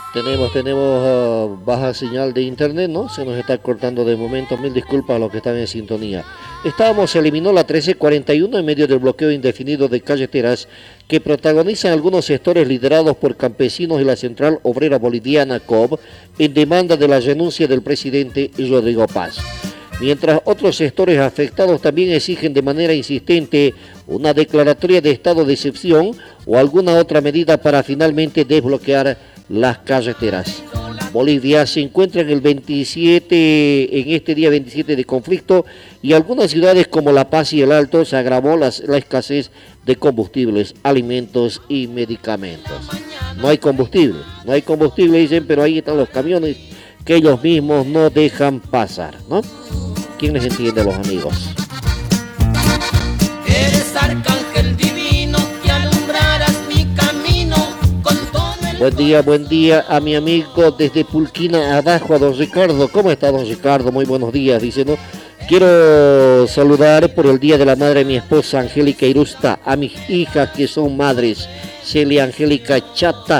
Tenemos baja señal de internet, ¿no? Se nos está cortando de momento, mil disculpas a los que están en sintonía. Se eliminó la 1341 en medio del bloqueo indefinido de carreteras que protagonizan algunos sectores liderados por campesinos y la Central Obrera Boliviana COB en demanda de la renuncia del presidente Rodrigo Paz. Mientras otros sectores afectados también exigen de manera insistente una declaratoria de estado de excepción o alguna otra medida para finalmente desbloquear las carreteras. Bolivia se encuentra en este día 27 de conflicto, y algunas ciudades como La Paz y El Alto se agravó la escasez de combustibles, alimentos y medicamentos. No hay combustible, dicen, pero ahí están los camiones que ellos mismos no dejan pasar, ¿no? ¿Quién les entiende a los amigos? Eres arcángel divino que alumbrarás mi camino con todo el... Buen día a mi amigo desde Pulquina abajo, a don Ricardo. ¿Cómo está don Ricardo? Muy buenos días, dice, ¿no? Quiero saludar por el Día de la Madre a mi esposa Angélica Irusta, a mis hijas que son madres, Celia Angélica Chata